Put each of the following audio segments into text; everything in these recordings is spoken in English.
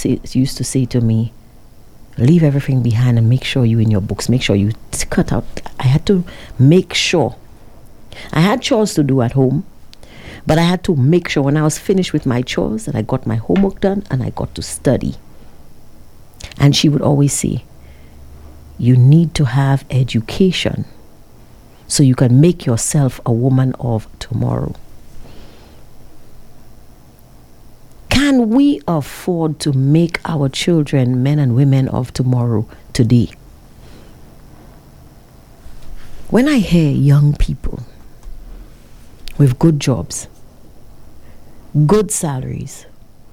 used to say to me, leave everything behind and make sure you in your books. Make sure you cut out. I had to make sure. I had chores to do at home, but I had to make sure when I was finished with my chores that I got my homework done and I got to study. And she would always say, you need to have education so you can make yourself a woman of tomorrow. Can we afford to make our children men and women of tomorrow today? When I hear young people with good jobs, good salaries,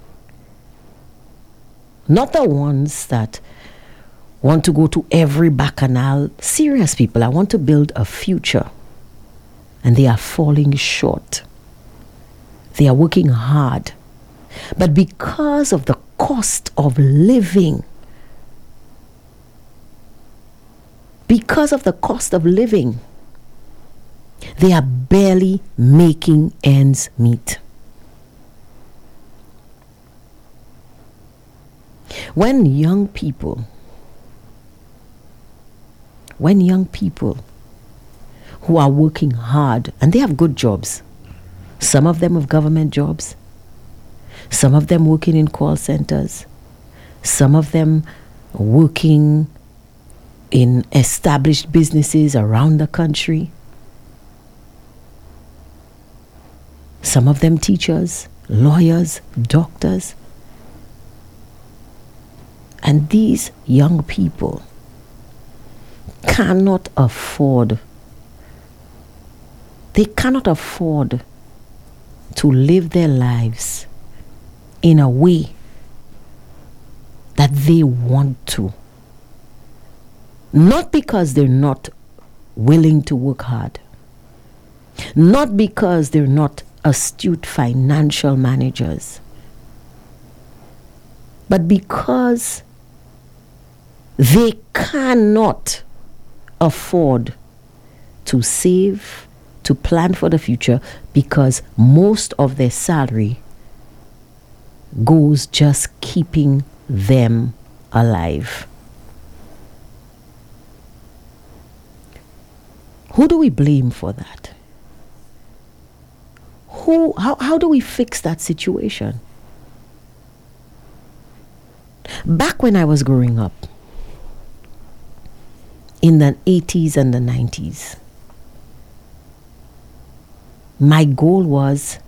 not the ones that want to go to every bacchanal, serious people, I want to build a future, and they are falling short. They are working hard. But because of the cost of living, they are barely making ends meet. When young people who are working hard and they have good jobs, some of them have government jobs, some of them working in call centers, some of them working in established businesses around the country, some of them teachers, lawyers, doctors. And these young people cannot afford to live their lives in a way that they want to. Not because they're not willing to work hard, not because they're not astute financial managers, but because they cannot afford to save, to plan for the future, because most of their salary goes just keeping them alive. Who do we blame for that? How do we fix that situation? Back when I was growing up, in the 80s and the 90s, my goal was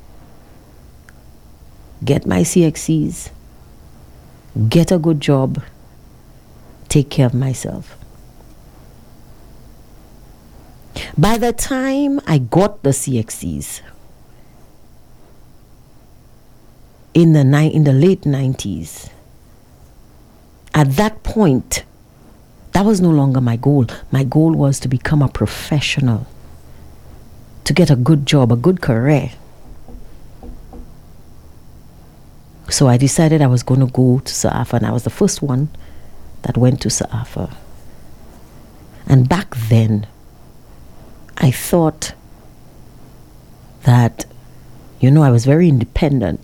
get my CXCs, get a good job, take care of myself. By the time I got the CXCs in the late 90s, at that point, that was no longer my goal. My goal was to become a professional, to get a good job, a good career. So I decided I was going to go to SAAFA, and I was the first one that went to SAAFA. And back then, I thought that, I was very independent.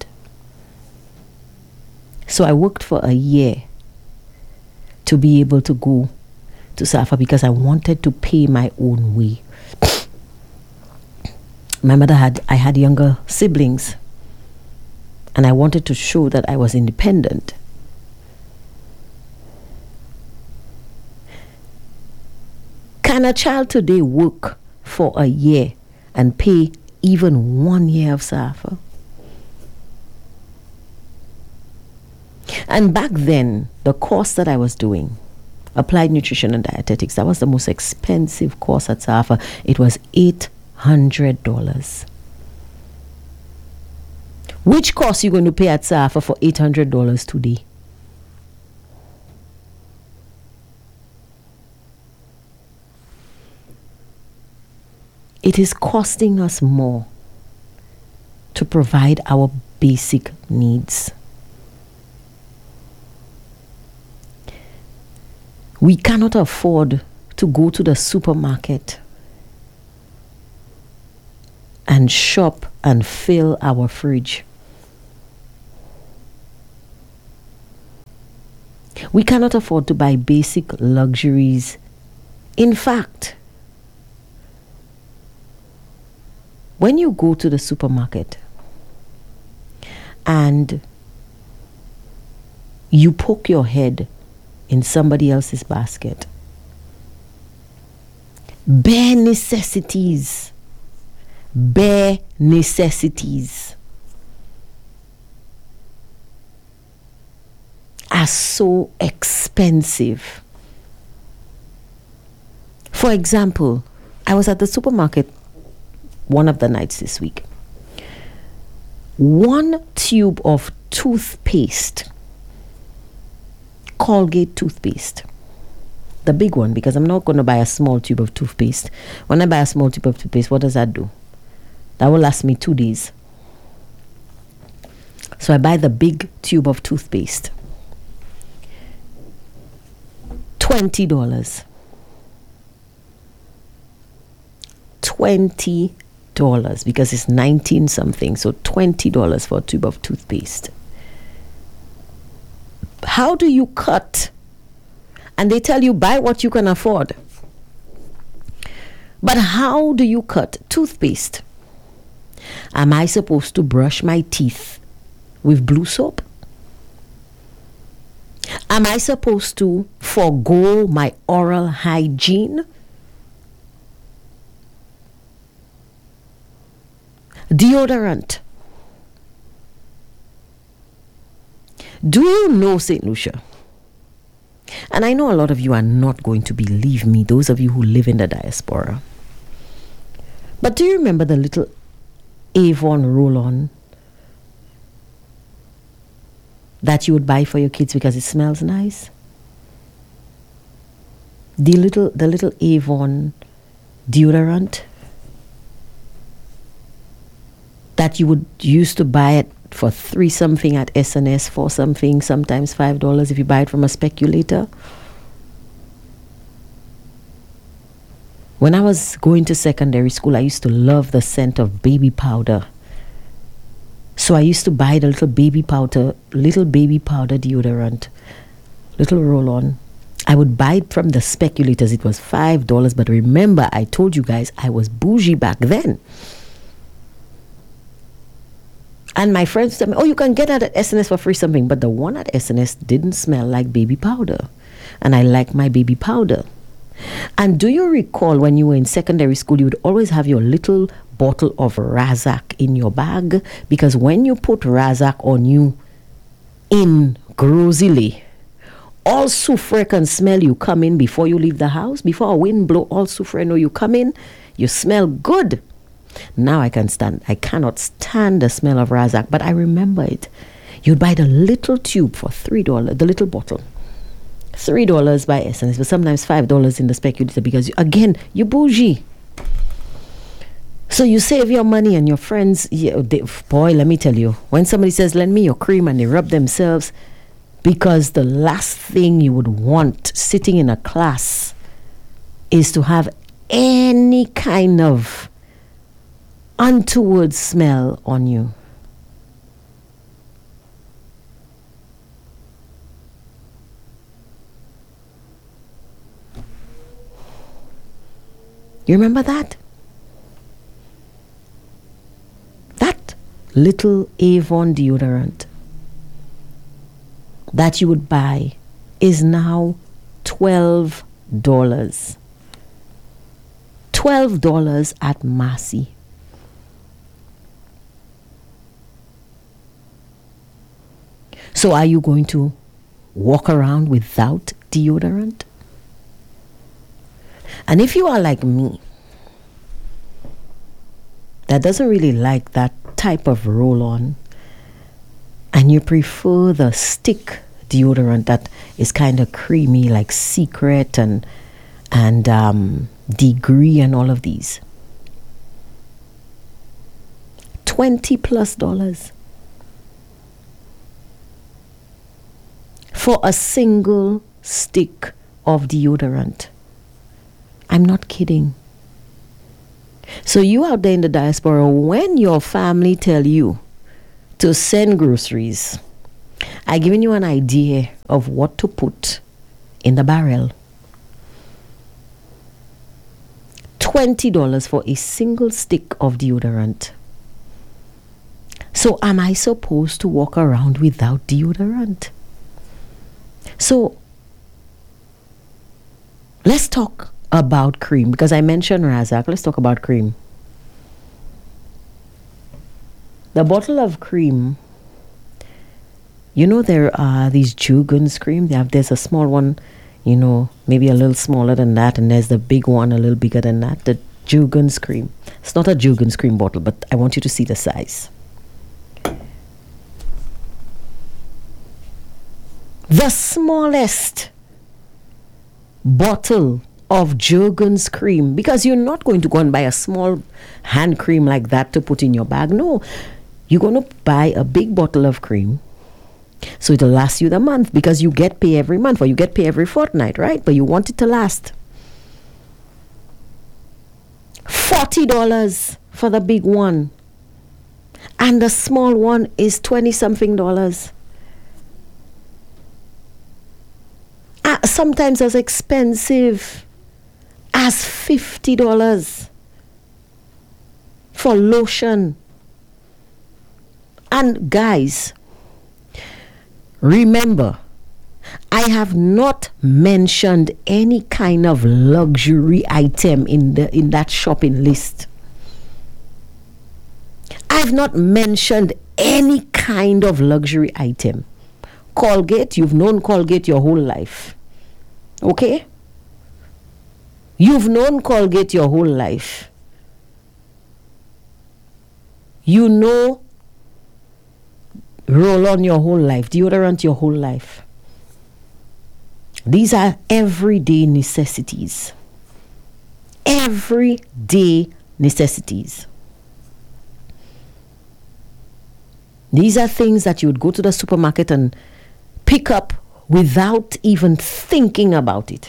So I worked for a year to be able to go to SAAFA because I wanted to pay my own way. I had younger siblings, and I wanted to show that I was independent. Can a child today work for a year and pay even 1 year of SAAFA? And back then, the course that I was doing, Applied Nutrition and Dietetics, that was the most expensive course at SAAFA. It was $800. Which course are you going to pay at SAAFA for $800 today? It is costing us more to provide our basic needs. We cannot afford to go to the supermarket and shop and fill our fridge. We cannot afford to buy basic luxuries. In fact, when you go to the supermarket and you poke your head in somebody else's basket, bare necessities are so expensive. For example, I was at the supermarket one of the nights this week. One tube of toothpaste, Colgate toothpaste, the big one, because I'm not going to buy a small tube of toothpaste. When I buy a small tube of toothpaste, what does that do? That will last me 2 days. So I buy the big tube of toothpaste. $20. $20 because it's 19 something. So $20 for a tube of toothpaste. How do you cut? And they tell you buy what you can afford. But how do you cut toothpaste? Am I supposed to brush my teeth with blue soap? Am I supposed to forgo my oral hygiene? Deodorant. Do you know, St. Lucia? And I know a lot of you are not going to believe me, those of you who live in the diaspora. But do you remember the little Avon roll-on that you would buy for your kids because it smells nice? The little Avon deodorant that you would used to buy it for $3 something at S&S, $4 something, sometimes $5 if you buy it from a speculator. When I was going to secondary school, I used to love the scent of baby powder. So I used to buy the little baby powder deodorant, little roll-on. I would buy it from the speculators. It was $5. But remember, I told you guys I was bougie back then. And my friends tell me, oh, you can get it at S&S for free something. But the one at S&S didn't smell like baby powder. And I like my baby powder. And do you recall when you were in secondary school, you would always have your little bottle of Razak in your bag? Because when you put Razak on you in Grozile, all soufre can smell you come in before you leave the house. Before a wind blow, all soufre know you come in. You smell good. Now I cannot stand the smell of Razak, but I remember it. You'd buy the little tube for $3, the little bottle. $3 by S&S, but sometimes $5 in the speculator because, you bougie. So you save your money and your friends, boy, let me tell you, when somebody says, lend me your cream and they rub themselves, because the last thing you would want sitting in a class is to have any kind of untoward smell on you. You remember that? That little Avon deodorant that you would buy is now $12. $12 at Massy. So are you going to walk around without deodorant? And if you are like me, that doesn't really like that type of roll-on, and you prefer the stick deodorant that is kind of creamy, like Secret and Degree and all of these, $20+ for a single stick of deodorant. I'm not kidding. So you out there in the diaspora, when your family tell you to send groceries I've given you an idea of what to put in the barrel. $20 for a single stick of deodorant. So am I supposed to walk around without deodorant? So let's talk about cream, because I mentioned Razak. Let's talk about cream. The bottle of cream, you know, there are these Jergens cream. There's a small one, you know, maybe a little smaller than that, and there's the big one a little bigger than that. The Jergens cream. It's not a Jergens cream bottle, but I want you to see the size. The smallest bottle of Jergens cream, because you're not going to go and buy a small hand cream like that to put in your bag. No, you're going to buy a big bottle of cream, so it'll last you the month, because you get pay every month, or you get pay every fortnight, right? But you want it to last. $40 for the big one, and the small one is $20-something. Sometimes as expensive as $50 for lotion. And guys, remember, I have not mentioned any kind of luxury item in that shopping list. I've not mentioned any kind of luxury item. Colgate, you've known Colgate your whole life. Okay? You've known Colgate your whole life. You know Roll-On your whole life, deodorant your whole life. These are everyday necessities. Everyday necessities. These are things that you would go to the supermarket and pick up without even thinking about it.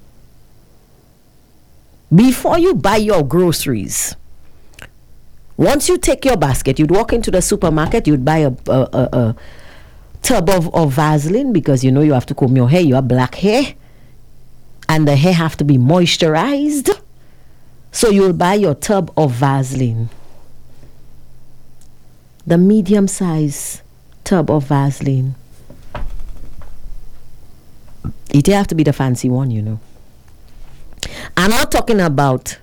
Before you buy your groceries, once you take your basket, you'd walk into the supermarket, you'd buy a tub of Vaseline, because you know you have to comb your hair, you have black hair, and the hair have to be moisturized. So you'll buy your tub of Vaseline. The medium size tub of Vaseline. It have to be the fancy one, you know. I'm not talking about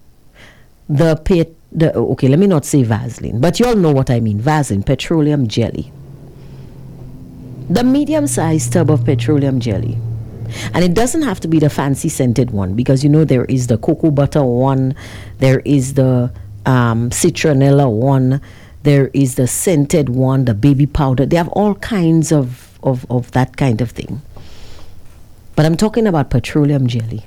okay, let me not say Vaseline, but you all know what I mean. Vaseline, petroleum jelly. The medium-sized tub of petroleum jelly. And it doesn't have to be the fancy scented one, because you know there is the cocoa butter one, there is the citronella one, there is the scented one, the baby powder. They have all kinds of that kind of thing. But I'm talking about petroleum jelly.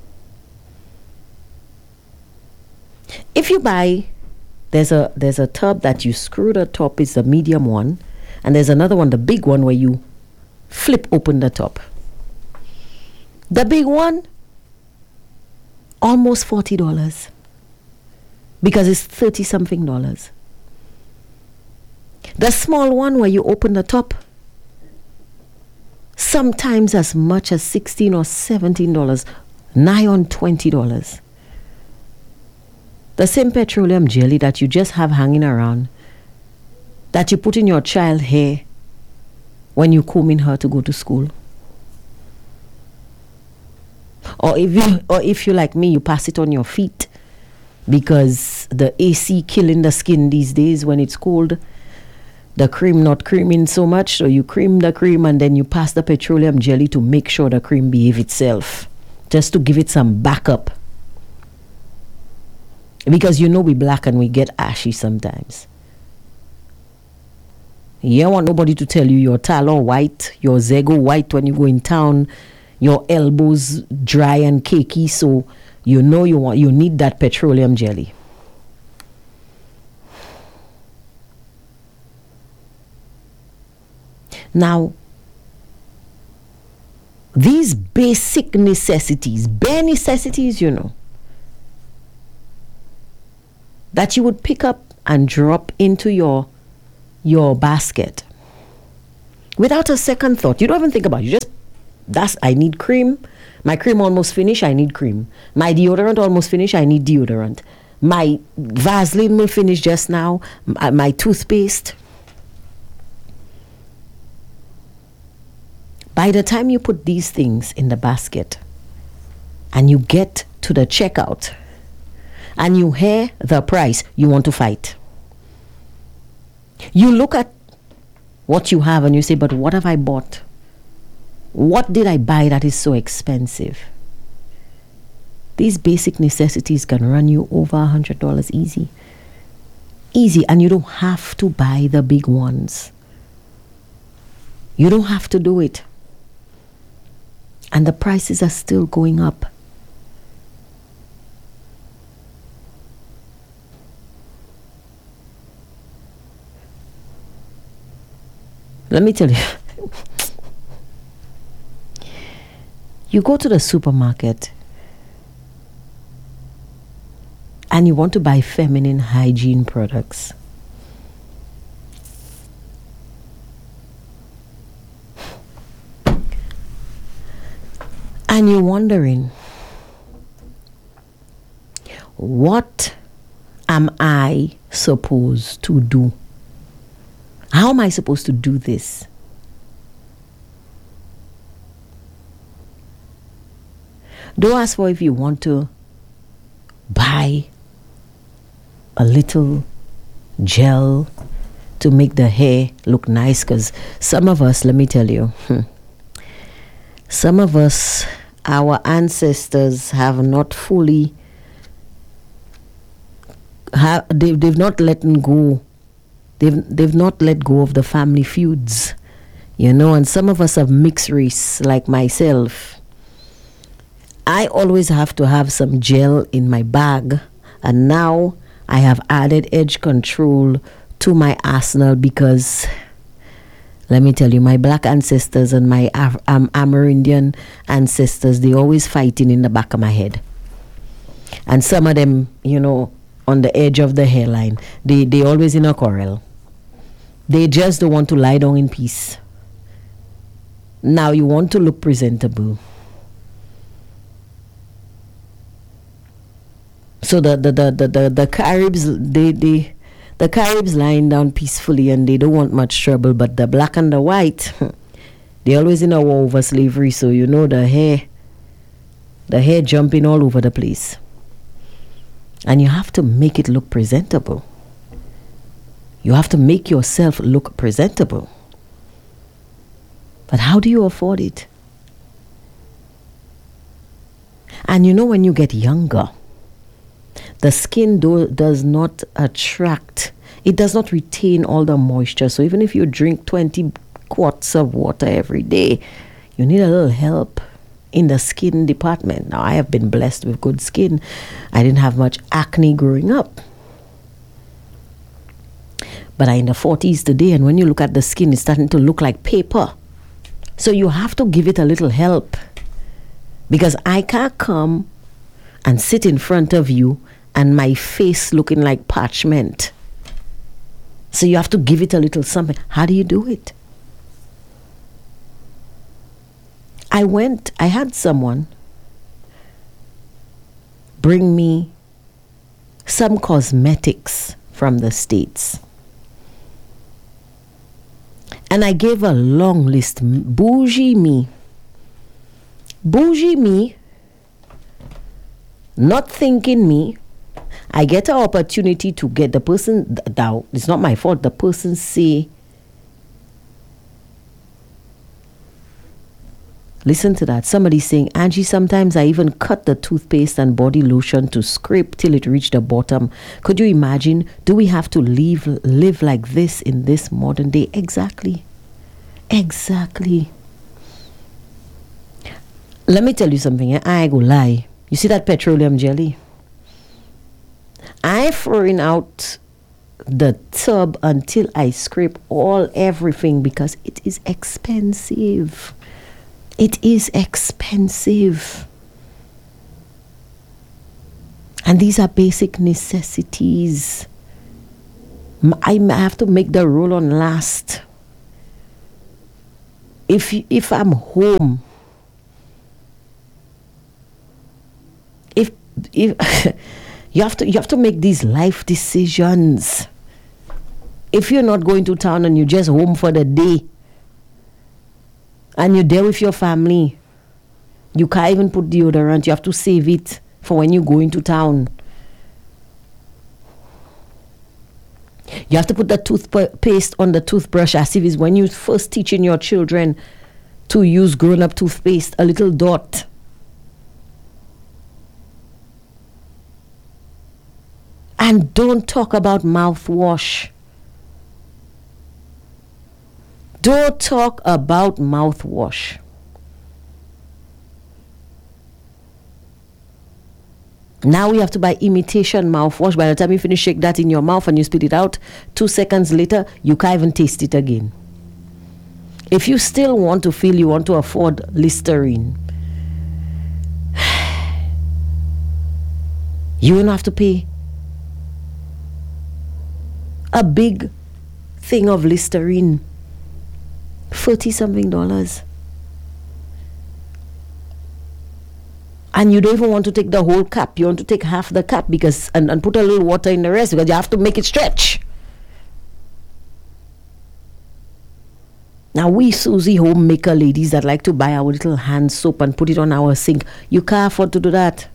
If you buy, there's a tub that you screw the top, is the medium one, and there's another one, the big one, where you flip open the top. The big one, almost $40, because it's $30-something. The small one, where you open the top, sometimes as much as $16 or $17, nigh on $20. The same petroleum jelly that you just have hanging around, that you put in your child's hair when you combing her to go to school. Or if you like me, you pass it on your feet, because the AC killing the skin these days when it's cold. The cream not creaming so much, so you cream the cream and then you pass the petroleum jelly to make sure the cream behave itself, just to give it some backup. Because you know we black and we get ashy sometimes. You don't want nobody to tell you your tallow white, your Zego white when you go in town, your elbows dry and cakey, so you know you need that petroleum jelly. Now, these basic necessities, bare necessities, you know, that you would pick up and drop into your basket, Without a second thought. You don't even think about it. You just, I need cream. My cream almost finished, I need cream. My deodorant almost finished, I need deodorant. My Vaseline will finish just now. My toothpaste. By the time you put these things in the basket and you get to the checkout and you hear the price, you want to fight. You look at what you have and you say, but what have I bought? What did I buy that is so expensive? These basic necessities can run you over $100 easy. Easy, and you don't have to buy the big ones. You don't have to do it. And the prices are still going up. Let me tell you. You go to the supermarket and you want to buy feminine hygiene products. And you're wondering, what am I supposed to do? How am I supposed to do this? Don't ask for if you want to buy a little gel to make the hair look nice, because some of us, let me tell you, some of us, our ancestors have not fully, they've not let go. They've not let go of the family feuds, and some of us have mixed race, like myself. I always have to have some gel in my bag, and now I have added edge control to my arsenal because, let me tell you, my black ancestors and my Amerindian ancestors, they always fighting in the back of my head. And some of them, on the edge of the hairline, they always in a quarrel. They just don't want to lie down in peace. Now you want to look presentable. So the Caribs, the Caribs lying down peacefully and they don't want much trouble, but the black and the white, they always in a war over slavery. So the hair jumping all over the place, and you have to make it look presentable. You have to make yourself look presentable. But how do you afford it? And when you get younger, the skin does not attract, it does not retain all the moisture. So even if you drink 20 quarts of water every day, you need a little help in the skin department. Now, I have been blessed with good skin. I didn't have much acne growing up. But I'm in the 40s today, and when you look at the skin, it's starting to look like paper. So you have to give it a little help. Because I can't come and sit in front of you and my face looking like parchment. So you have to give it a little something. How do you do it? I had someone bring me some cosmetics from the States. And I gave a long list. Bougie me, not thinking me. I get an opportunity to get the person, now it's not my fault, the person say, listen to that, somebody saying, Angie, sometimes I even cut the toothpaste and body lotion to scrape till it reached the bottom. Could you imagine? Do we have to live like this in this modern day? Exactly. Let me tell you something. I ain't gonna lie. You see that petroleum jelly? I throwing out the tub until I scrape everything because it is expensive. It is expensive. And these are basic necessities. I have to make the roll-on last. If I'm home, if you have to make these life decisions. If you're not going to town and you're just home for the day and you're there with your family, you can't even put deodorant. You have to save it for when you go into town. You have to put the toothpaste on the toothbrush as if it's when you're first teaching your children to use grown-up toothpaste, a little dot. And don't talk about mouthwash. Don't talk about mouthwash. Now we have to buy imitation mouthwash. By the time you finish shake that in your mouth and you spit it out, 2 seconds later, you can't even taste it again. If you still want to feel you want to afford Listerine, you will have to pay a big thing of Listerine, $40-something. And you don't even want to take the whole cup. You want to take half the cup because and put a little water in the rest because you have to make it stretch. Now we Susie homemaker ladies that like to buy our little hand soap and put it on our sink, you can't afford to do that.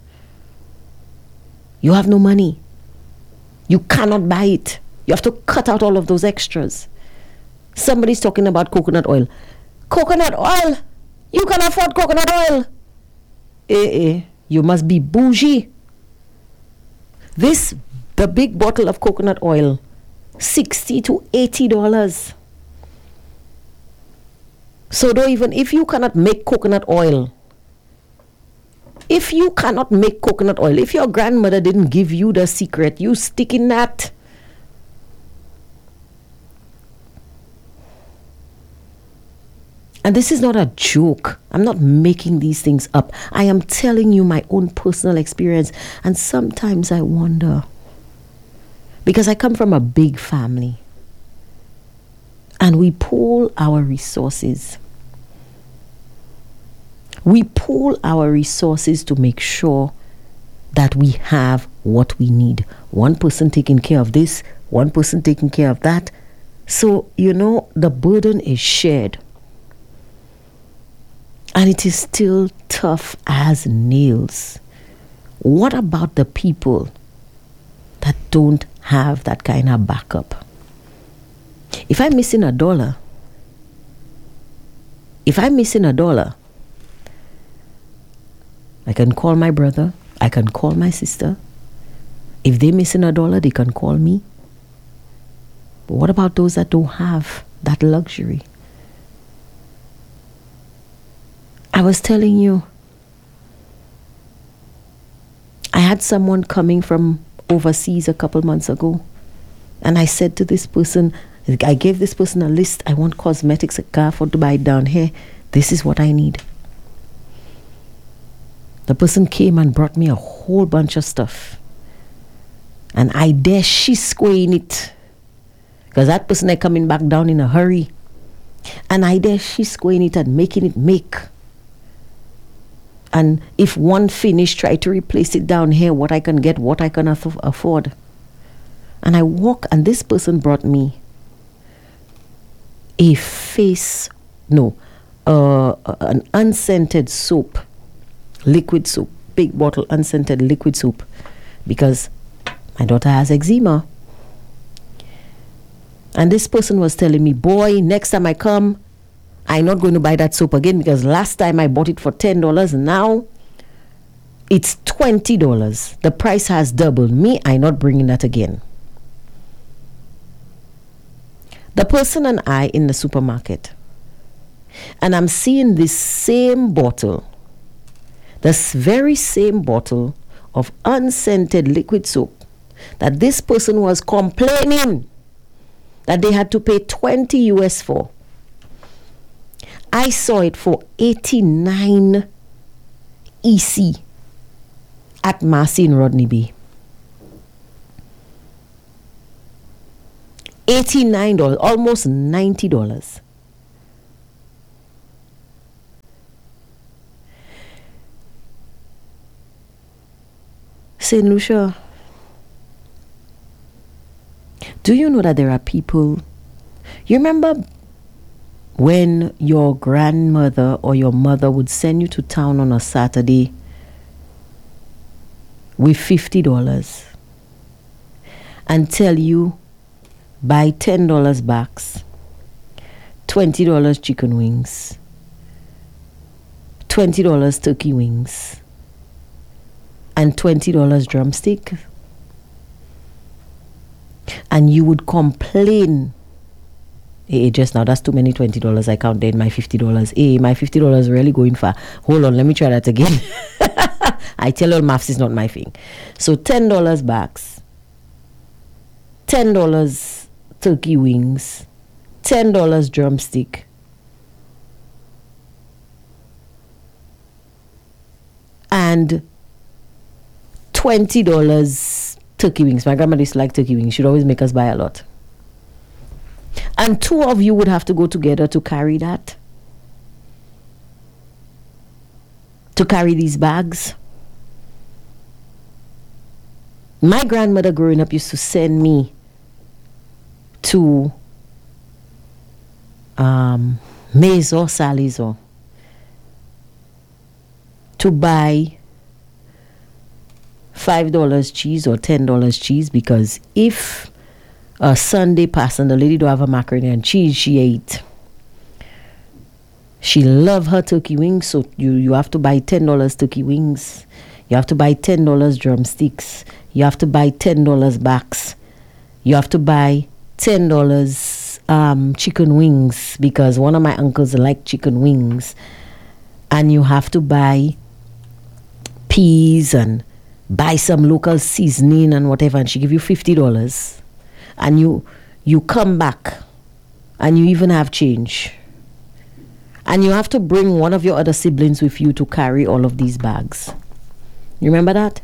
You have no money. You cannot buy it. You have to cut out all of those extras. Somebody's talking about coconut oil. Coconut oil? You can afford coconut oil? You must be bougie. The big bottle of coconut oil, $60 to $80. So don't even, if you cannot make coconut oil, if your grandmother didn't give you the secret, you stick in that. And this is not a joke. I'm not making these things up. I am telling you my own personal experience. And sometimes I wonder, because I come from a big family, and we pool our resources. We pool our resources to make sure that we have what we need. One person taking care of this, one person taking care of that. So, the burden is shared. And it is still tough as nails. What about the people that don't have that kind of backup? If I'm missing $1, I can call my brother, I can call my sister. If they're missing $1, they can call me. But what about those that don't have that luxury? I was telling you, I had someone coming from overseas a couple months ago, and I said to this person, I gave this person a list. I want cosmetics, I can't afford to buy it down here. This is what I need. The person came and brought me a whole bunch of stuff. And I dare she squaring it. Because that person is coming back down in a hurry. And I dare she squaring it and making it make. And if one finish, try to replace it down here, what I can get, what I can afford. And I walk, and this person brought me an unscented soap, liquid soap, big bottle unscented liquid soap, because my daughter has eczema. And this person was telling me, boy, next time I come, I'm not going to buy that soap again, because last time I bought it for $10, now it's $20. The price has doubled. I'm not bringing that again. The person and I in the supermarket, and I'm seeing this same bottle, this very same bottle of unscented liquid soap that this person was complaining that they had to pay $20 US for. I saw it for 89 EC at Massey in Rodney Bay. $89, almost $90. St. Lucia, do you know that there are people? You remember when your grandmother or your mother would send you to town on a Saturday with $50 and tell you buy $10 backs, $20 chicken wings, $20 turkey wings, and $20 drumstick? And you would complain, hey, just now, that's too many $20. I counted my $50. Hey, my $50 really going far. Hold on, let me try that again. I tell you, maths is not my thing. So $10 backs, $10 turkey wings, $10 drumstick, and $20 turkey wings. My grandmother used to like turkey wings. She'd always make us buy a lot. And two of you would have to go together to carry that. To carry these bags. My grandmother growing up used to send me to Maison Salison to buy $5 cheese or $10 cheese, because if a Sunday passed and the lady don't have a macaroni and cheese, she ate. She loved her turkey wings, so you have to buy $10 turkey wings. You have to buy $10 drumsticks. You have to buy $10 backs. You have to buy $10 chicken wings, because one of my uncles liked chicken wings. And you have to buy peas and buy some local seasoning and whatever, and she give you $50. And you come back and you even have change. And you have to bring one of your other siblings with you to carry all of these bags. You remember that?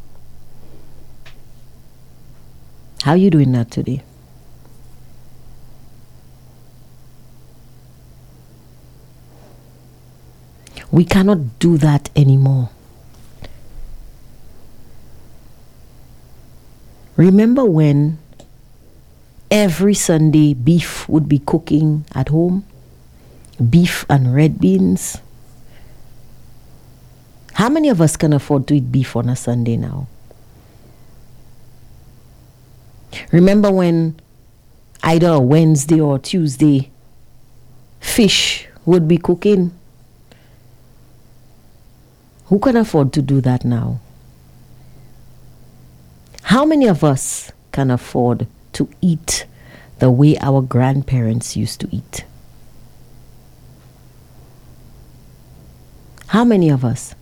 How are you doing that today? We cannot do that anymore. Remember when every Sunday beef would be cooking at home? Beef and red beans. How many of us can afford to eat beef on a Sunday now? Remember when either a Wednesday or Tuesday fish would be cooking? Who can afford to do that now? How many of us can afford to eat the way our grandparents used to eat? How many of us?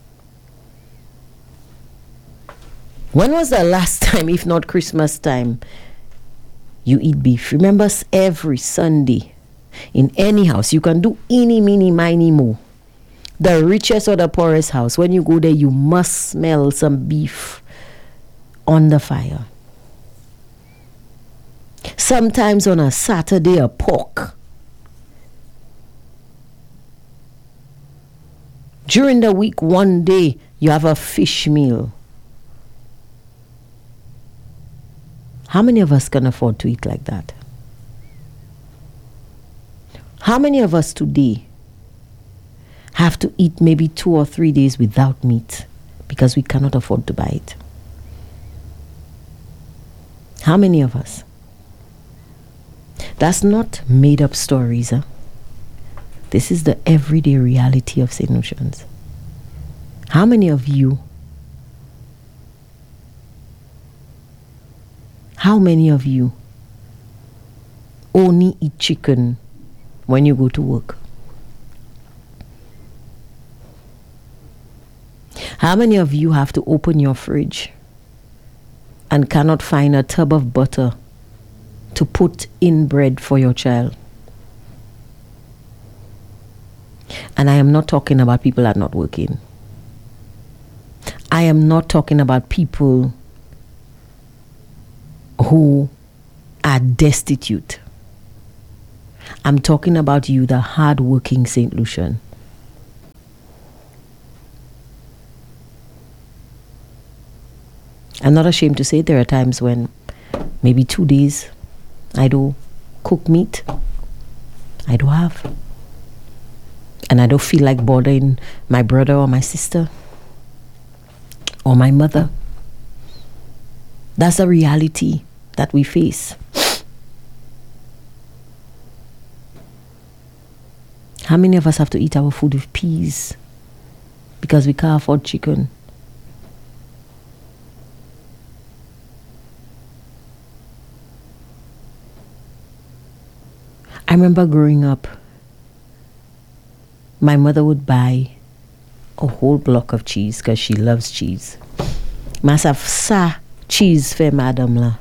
When was the last time, if not Christmas time, you eat beef? Remember, every Sunday in any house, you can do eeny, meeny, miny, mo. The richest or the poorest house, when you go there, you must smell some beef on the fire. Sometimes on a Saturday, a pork. During the week, one day, you have a fish meal. How many of us can afford to eat like that? How many of us today have to eat maybe 2 or 3 days without meat because we cannot afford to buy it? How many of us? That's not made up stories. This is the everyday reality of St. Lucians. How many of you? How many of you only eat chicken when you go to work? How many of you have to open your fridge and cannot find a tub of butter to put in bread for your child? And I am not talking about people that are not working. I am not talking about people who are destitute. I'm talking about you, the hard-working St. Lucian. I'm not ashamed to say there are times when maybe 2 days I do cook meat. I do have. And I don't feel like bothering my brother or my sister or my mother. That's a reality that we face. How many of us have to eat our food with peas because we can't afford chicken? I remember growing up, my mother would buy a whole block of cheese because she loves cheese. Masaf sa cheese for madam la.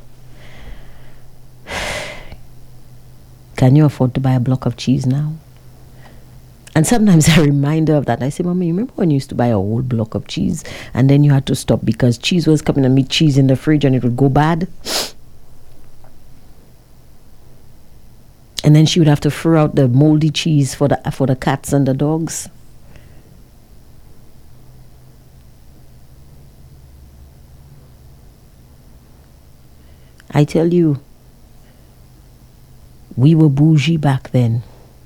Can you afford to buy a block of cheese now? And sometimes I remind her of that. I say, Mommy, you remember when you used to buy a whole block of cheese and then you had to stop because cheese was coming and meet cheese in the fridge and it would go bad? And then she would have to throw out the moldy cheese for the cats and the dogs. I tell you, we were bougie back then.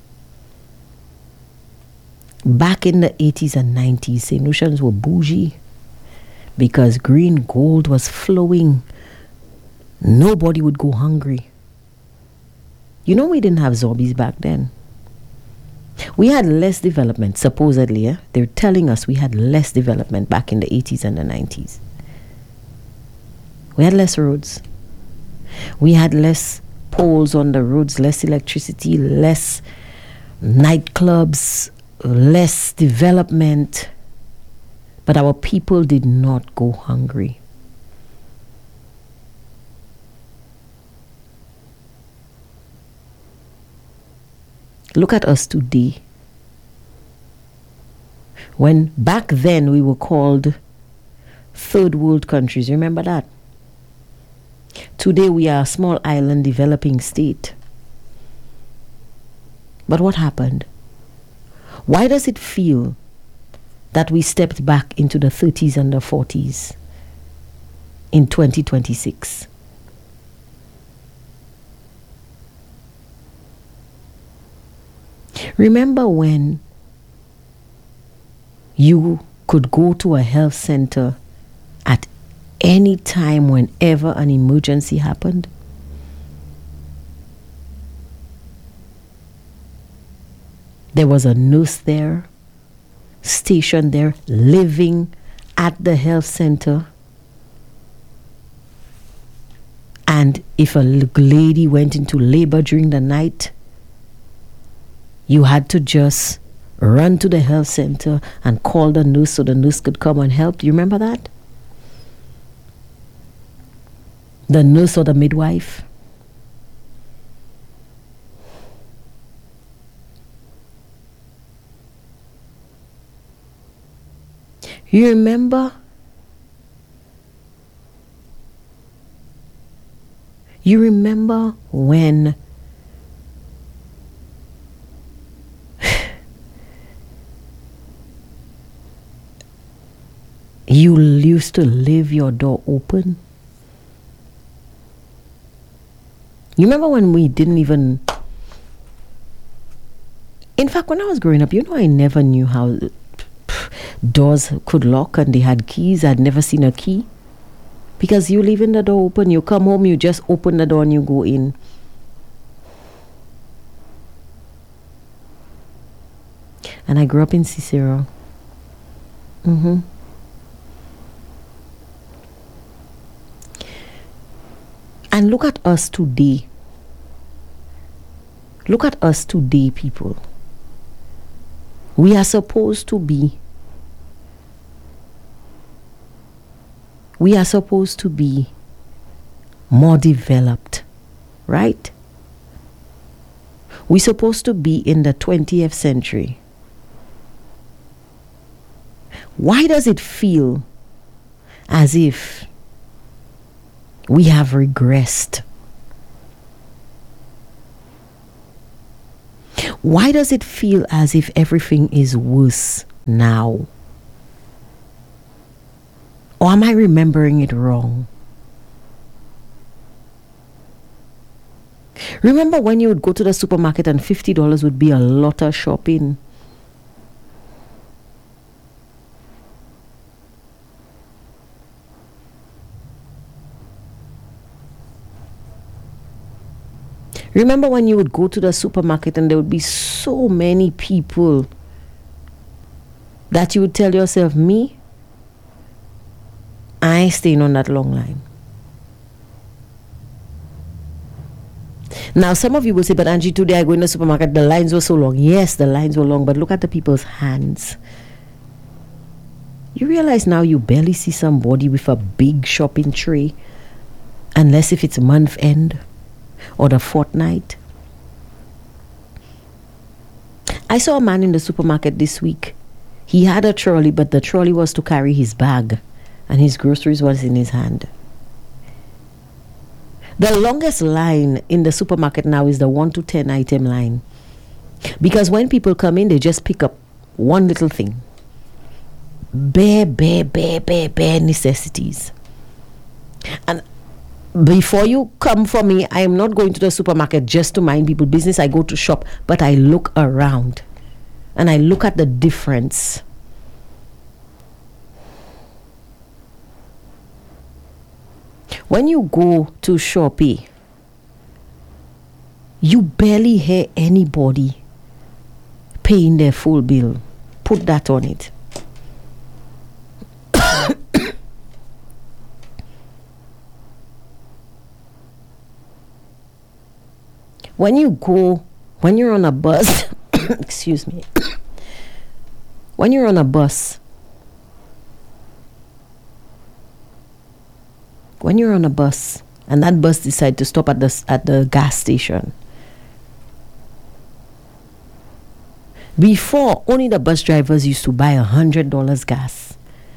Back in the 80s and 90s, St. Lucians were bougie because green gold was flowing. Nobody would go hungry. You know, we didn't have zombies back then. We had less development, supposedly. They're telling us we had less development back in the 80s and the 90s. We had less roads. We had less poles on the roads, less electricity, less nightclubs, less development. But our people did not go hungry. Look at us today. When back then we were called third world countries, remember that? Today we are a small island developing state. But what happened? Why does it feel that we stepped back into the 30s and the 40s in 2026? Remember when you could go to a health center at any time whenever an emergency happened? There was a nurse there, stationed there, living at the health center. And if a lady went into labor during the night, you had to just run to the health center and call the nurse so the nurse could come and help. Do you remember that? The nurse or the midwife. You remember? You remember when you used to leave your door open? You remember when we didn't even... In fact, when I was growing up, I never knew how doors could lock and they had keys. I'd never seen a key. Because you leaving the door open, you come home, you just open the door and you go in. And I grew up in Cicero. And look at us today. Look at us today, people. We are supposed to be more developed, right? We're supposed to be in the 20th century. Why does it feel as if we have regressed? Why does it feel as if everything is worse now? Or am I remembering it wrong? Remember when you would go to the supermarket and $50 would be a lot of shopping? Remember when you would go to the supermarket and there would be so many people that you would tell yourself, me, I ain't staying on that long line. Now, some of you will say, but Angie, today I go in the supermarket, the lines were so long. Yes, the lines were long, but look at the people's hands. You realize now you barely see somebody with a big shopping tray, unless if it's month end or the fortnight. I saw a man in the supermarket this week. He had a trolley, but the trolley was to carry his bag, and his groceries was in his hand. The longest line in the supermarket now is the 1 to 10 item line. Because when people come in, they just pick up one little thing. Bare necessities. And before you come for me, I am not going to the supermarket just to mind people's business. I go to shop, but I look around and I look at the difference. When you go to Shopee, you barely hear anybody paying their full bill. Put that on it. When you're on a bus, excuse me, when you're on a bus, and that bus decides to stop at the gas station. Before, only the bus drivers used to buy $100 gas,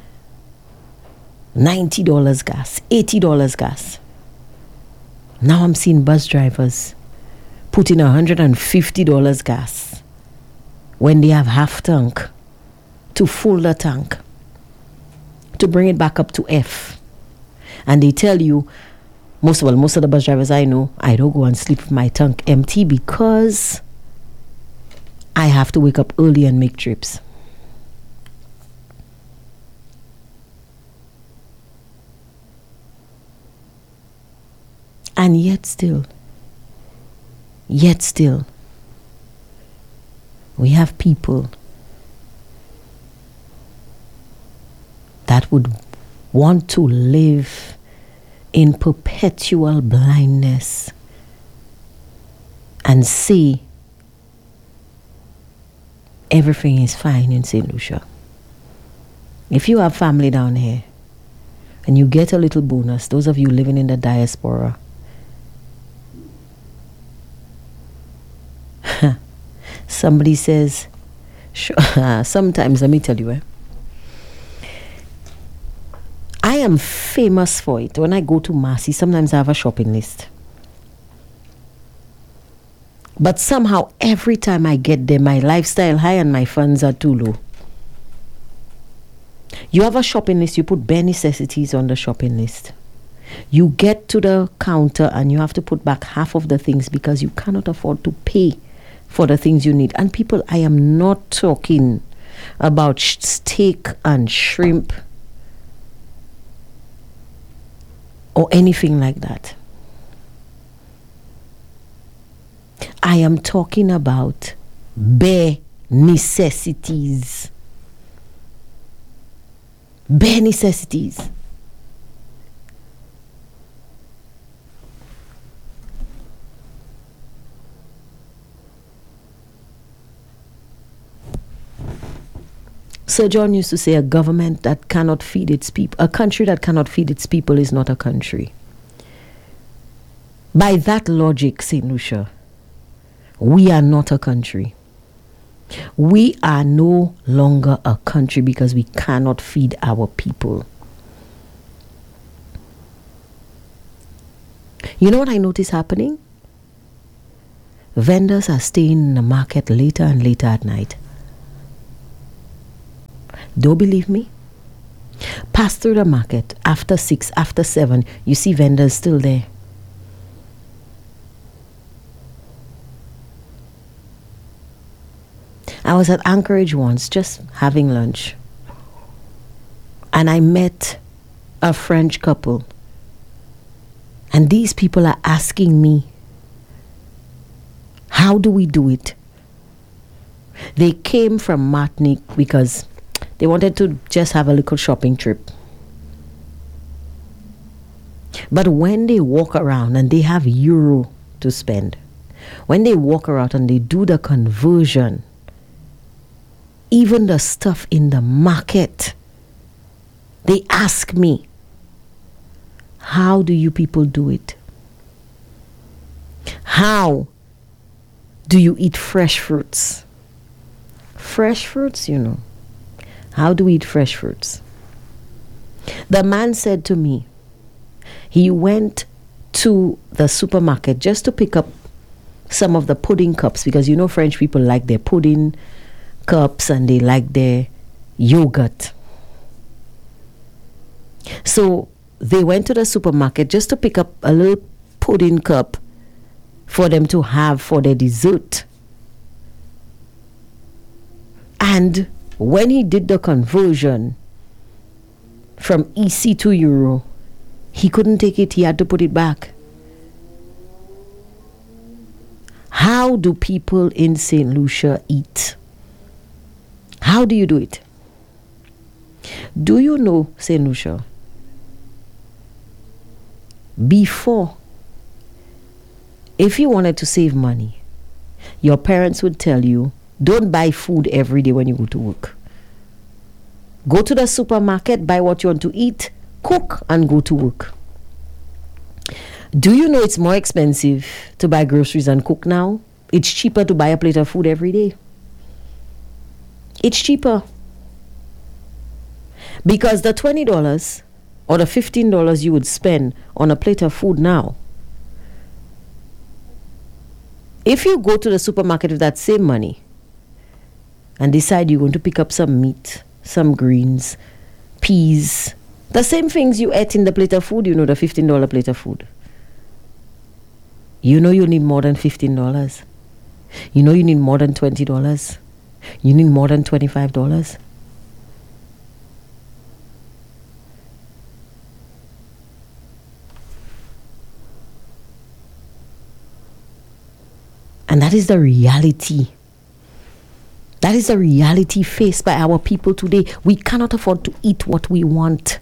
$90 gas, $80 gas. Now I'm seeing bus drivers put in $150 gas when they have half tank to full the tank to bring it back up to F. And they tell you, most of the bus drivers I know, I don't go and sleep with my tank empty because I have to wake up early and make trips. And yet still, we have people that would want to live in perpetual blindness and say everything is fine in St. Lucia. If you have family down here and you get a little bonus, those of you living in the diaspora, somebody says, sometimes, let me tell you, I am famous for it. When I go to Massy, sometimes I have a shopping list. But somehow, every time I get there, my lifestyle high and my funds are too low. You have a shopping list, you put bare necessities on the shopping list. You get to the counter and you have to put back half of the things because you cannot afford to pay for the things you need. And people, I am not talking about steak and shrimp or anything like that. I am talking about bare necessities. Bare necessities. Sir John used to say a government that cannot feed its people, a country that cannot feed its people is not a country. By that logic, St. Lucia, we are not a country. We are no longer a country because we cannot feed our people. You know what I notice happening? Vendors are staying in the market later and later at night. Don't believe me? Pass through the market after 6, after 7, you see vendors still there. I was at Anchorage once just having lunch, and I met a French couple, and these people are asking me, how do we do it? They came from Martinique because they wanted to just have a little shopping trip. But when they walk around and they have euro to spend, when they walk around and they do the conversion, even the stuff in the market, they ask me, how do you people do it? How do you eat fresh fruits? Fresh fruits, you know. How do we eat fresh fruits? The man said to me, he went to the supermarket just to pick up some of the pudding cups, because you know French people like their pudding cups and they like their yogurt. So they went to the supermarket just to pick up a little pudding cup for them to have for their dessert. And when he did the conversion from EC to euro, he couldn't take it. He had to put it back. How do people in St. Lucia eat? How do you do it? Do you know, St. Lucia, before, if you wanted to save money, your parents would tell you, don't buy food every day when you go to work. Go to the supermarket, buy what you want to eat, cook, and go to work. Do you know it's more expensive to buy groceries and cook now? It's cheaper to buy a plate of food every day. It's cheaper. Because the $20 or the $15 you would spend on a plate of food now, if you go to the supermarket with that same money and decide you're going to pick up some meat, some greens, peas, the same things you ate in the plate of food, you know, the $15 plate of food. You know you need more than $15. You know you need more than $20. You need more than $25. And that is the reality. That is the reality faced by our people today. We cannot afford to eat what we want.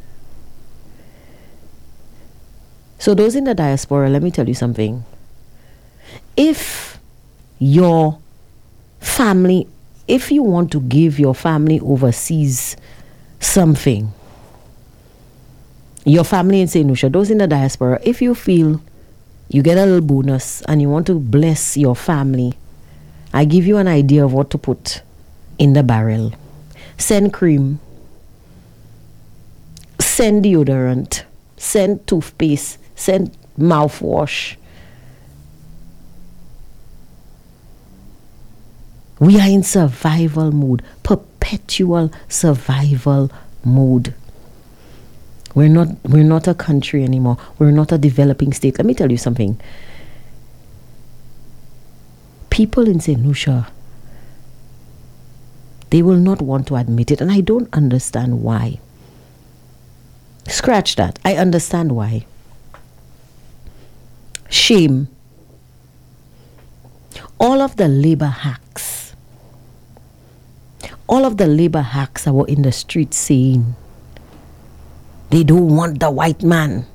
So those in the diaspora, let me tell you something. If your family, if you want to give your family overseas something, your family in St. Lucia, those in the diaspora, if you feel you get a little bonus and you want to bless your family, I give you an idea of what to put in the barrel. Send cream, send deodorant, send toothpaste, send mouthwash. We are in survival mode, perpetual survival mode. We're not a country anymore. We're not a developing state. Let me tell you something. People in St. Lucia, they will not want to admit it, and I don't understand why. Scratch that. I understand why. Shame. All of the labor hacks that were in the streets saying they don't want the white man.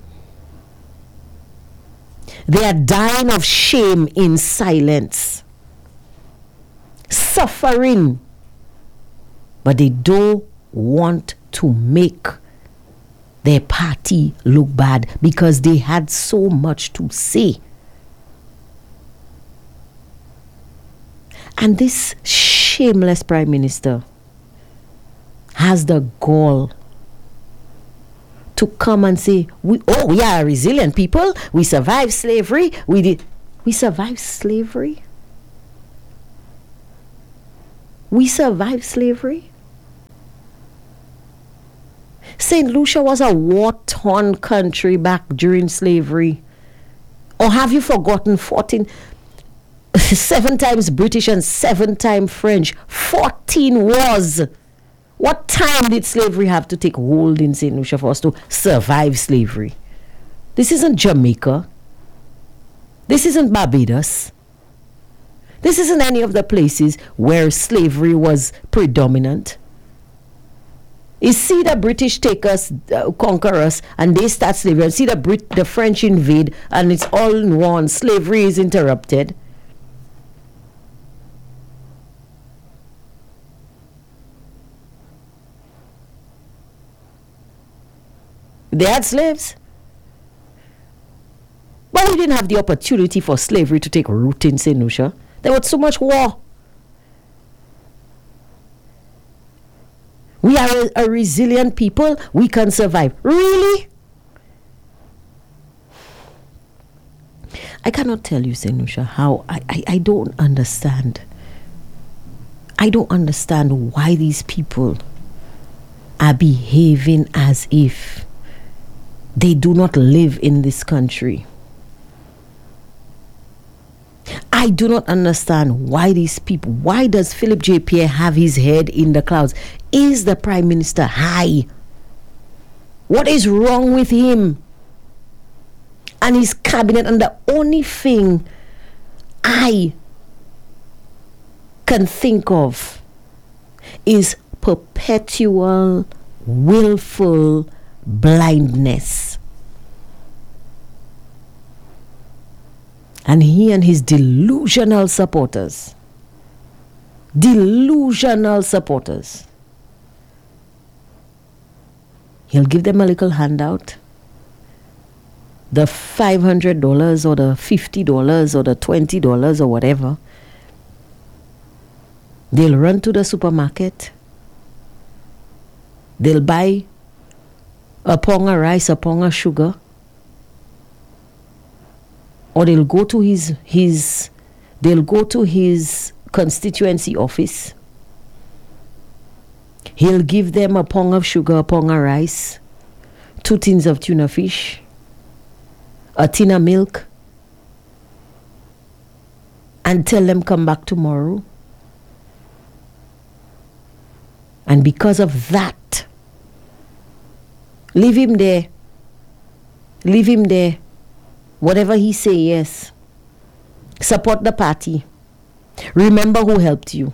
They are dying of shame in silence, suffering, but they don't want to make their party look bad because they had so much to say. And this shameless prime minister has the gall to come and say, we are a resilient people. We survived slavery. We survived slavery? We survived slavery? St. Lucia was a war-torn country back during slavery. Or have you forgotten 7 times British and 7 times French, 14 wars. What time did slavery have to take hold in St. Lucia for us to survive slavery? This isn't Jamaica. This isn't Barbados. This isn't any of the places where slavery was predominant. You see the British take us, conquer us, and they start slavery. And see the French invade, and it's all in one. Slavery is interrupted. They had slaves. But we didn't have the opportunity for slavery to take root in St. Lucia. There was so much war. We are a resilient people. We can survive. Really? I cannot tell you, St. Lucia, how I don't understand. I don't understand why these people are behaving as if they do not live in this country. I do not understand why these people, why does Philip J. Pierre have his head in the clouds? Is the Prime Minister high? What is wrong with him and his cabinet? And the only thing I can think of is perpetual, willful blindness. And he and his delusional supporters. He'll give them a little handout. The $500 or the $50 or the $20 or whatever. They'll run to the supermarket. They'll buy a pound of rice, a pound of sugar. Or they'll go to his constituency office. He'll give them a pound of sugar, a pound of rice, 2 tins of tuna fish, a tin of milk, and tell them come back tomorrow. And because of that, leave him there. Whatever he say, yes. Support the party. Remember who helped you.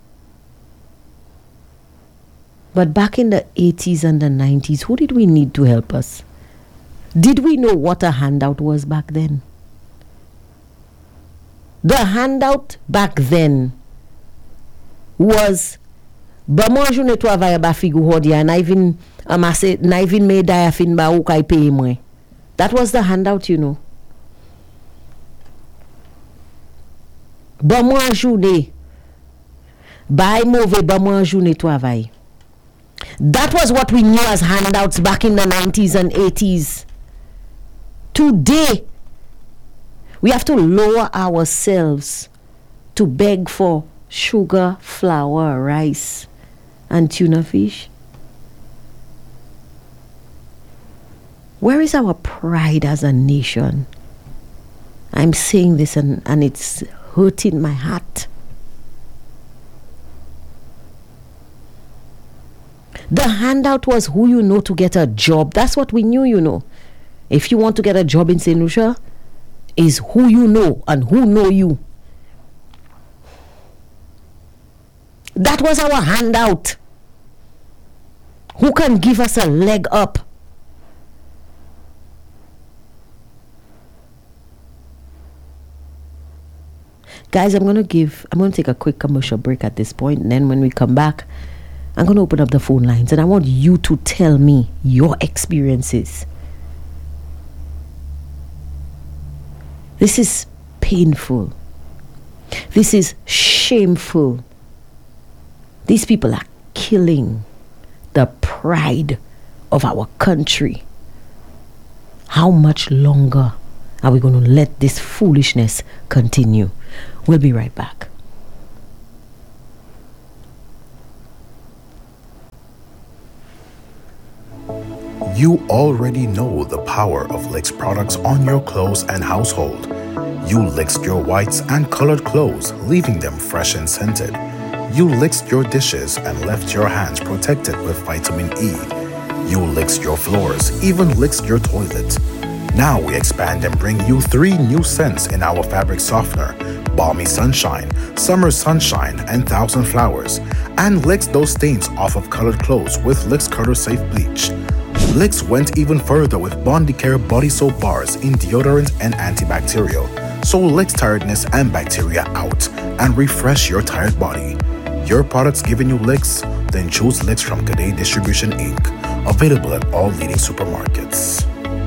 But back in the 80s and the 90s, who did we need to help us? Did we know what a handout was back then? The handout back then was Bamanjou ne travaille ba figou hodia na even amase na even me daya fin ba ou kay pay moi. That was the handout, you know. Ba moi journée. Bay mauvais ba moi journée travail. That was what we knew as handouts back in the 90s and 80s. Today, we have to lower ourselves to beg for sugar, flour, rice, and tuna fish. Where is our pride as a nation? I'm saying this and it's hurting my heart. The handout was who you know to get a job. That's what we knew, you know. If you want to get a job in St. Lucia, is who you know and who know you. That was our handout. Who can give us a leg up? Guys, I'm going to take a quick commercial break at this point, and then when we come back, I'm going to open up the phone lines and I want you to tell me your experiences. This is painful. This is shameful. These people are killing the pride of our country. How much longer are we going to let this foolishness continue? We'll be right back. You already know the power of Licks products on your clothes and household. You Licked your whites and colored clothes, leaving them fresh and scented. You licked your dishes and left your hands protected with vitamin E. You licked your floors, even licked your toilet. Now we expand and bring you 3 new scents in our fabric softener: Balmy Sunshine, Summer Sunshine, and Thousand Flowers. And licks those stains off of colored clothes with Licks Color Safe Bleach. Licks went even further with Bondicare body soap bars in deodorant and antibacterial. So Licks tiredness and bacteria out and refresh your tired body. Your products giving you licks? Then choose Licks from Cadet Distribution Inc. Available at all leading supermarkets.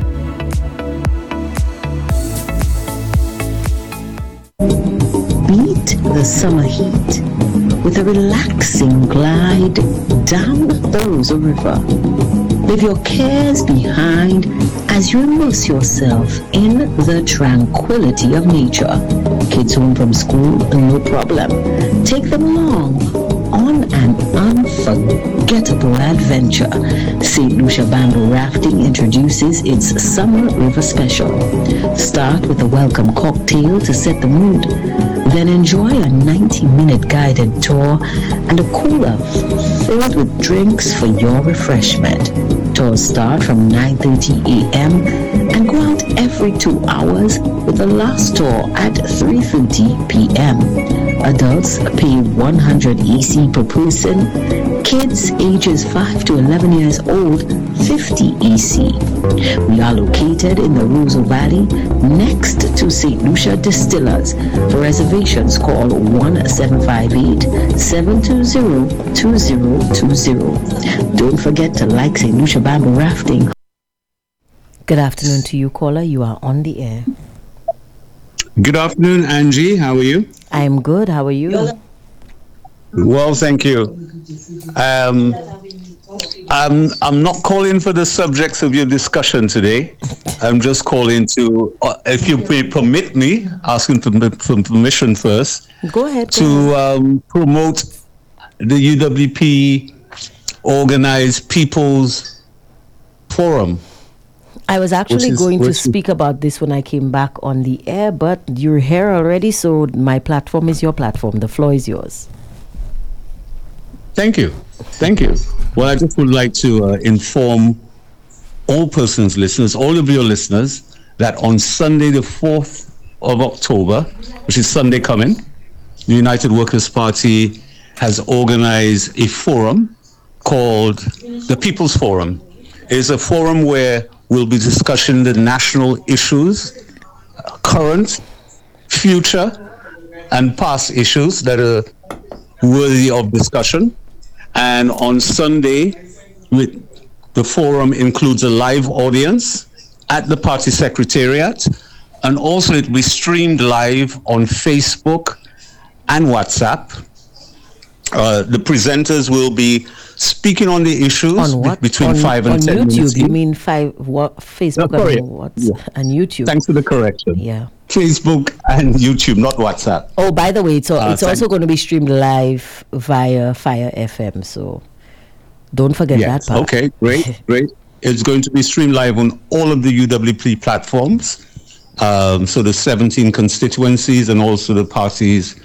Beat the summer heat with a relaxing glide down the Rosa River. Leave your cares behind as you immerse yourself in the tranquility of nature. Kids home from school, no problem. Take them along on an unforgettable adventure. St. Lucia Bamboo Rafting introduces its Summer River Special. Start with a welcome cocktail to set the mood. Then enjoy a 90-minute guided tour and a cooler filled with drinks for your refreshment. Tours start from 9:30 a.m. and go out every 2 hours, with the last tour at 3:30 p.m. Adults pay 100 EC per person. Kids ages 5 to 11 years old, 50 EC. We are located in the Roseau Valley, next to St. Lucia Distillers. For reservations, call 1-758-720-2020. Don't forget to like St. Lucia Bamboo Rafting. Good afternoon to you, caller. You are on the air. Good afternoon, Angie. How are you? I'm good. How are you? Well, thank you. I'm not calling for the subjects of your discussion today. I'm just calling to, if you permit me, asking for permission first. Go ahead. To promote the UWP organized People's Forum. I was actually going to speak about this when I came back on the air, but you're here already, so my platform is your platform. The floor is yours. Thank you. Thank you. Well, I just would like to inform all persons, listeners, all of your listeners, that on Sunday, the 4th of October, which is Sunday coming, the United Workers' Party has organized a forum called the People's Forum. It is a forum where we'll be discussing the national issues, current, future, and past issues that are worthy of discussion. And on Sunday, the forum includes a live audience at the party secretariat, and also it will be streamed live on Facebook and WhatsApp. The presenters will be speaking on the issues on what? Between 5 and 10 YouTube, minutes. You mean Facebook and what? Yeah. And YouTube. Thanks for the correction. Yeah. Facebook and YouTube, not WhatsApp. Oh, by the way, it's also going to be streamed live via Fire FM, so don't forget that part. Okay, great. It's going to be streamed live on all of the UWP platforms. So the 17 constituencies and also the party's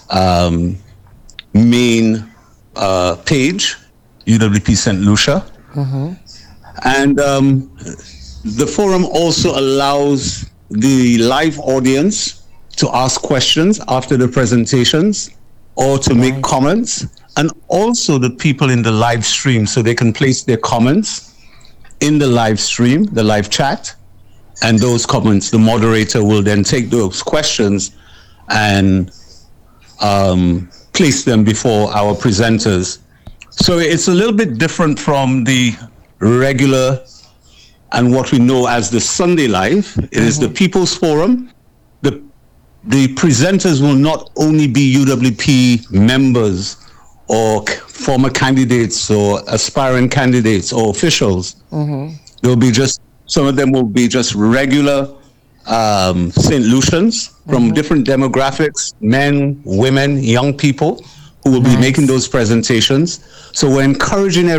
main page, UWP St. Lucia. Mm-hmm. And the forum also allows the live audience to ask questions after the presentations or to make comments, and also the people in the live stream, so they can place their comments in the live stream, the live chat, and those comments, the moderator will then take those questions and place them before our presenters. So it's a little bit different from the regular and what we know as the Sunday Live. It is the People's Forum. The presenters will not only be UWP members or former candidates or aspiring candidates or officials. There'll be some of them will be just regular St. Lucians from different demographics, men, women, young people, who will be making those presentations. So we're encouraging